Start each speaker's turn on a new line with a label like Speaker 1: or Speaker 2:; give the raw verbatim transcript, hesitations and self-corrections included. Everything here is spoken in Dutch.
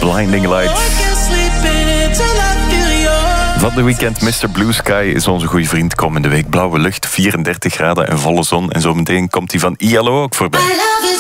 Speaker 1: Blinding Lights. Van de weekend, mister Blue Sky is onze goede vriend komende week. Blauwe lucht, vierendertig graden en volle zon. En zometeen komt hij van I L O ook voorbij.